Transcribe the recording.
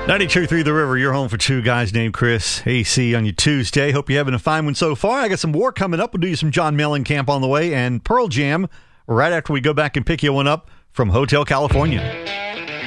92.3 The River, your home for two guys named Chris. AC on your Tuesday. Hope you're having a fine one so far. I got some more coming up. We'll do you some John Mellencamp on the way and Pearl Jam right after we go back and pick you one up from Hotel California.